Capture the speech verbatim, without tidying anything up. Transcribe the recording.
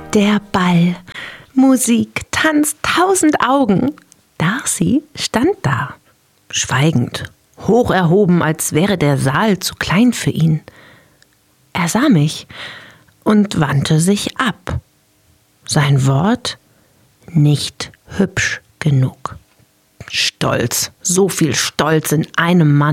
Der Ball, Musik, Tanz, tausend Augen. Darcy stand da, schweigend, hoch erhoben, als wäre der Saal zu klein für ihn. Er sah mich und wandte sich ab. Sein Wort: nicht hübsch genug. Stolz, so viel Stolz in einem Mann.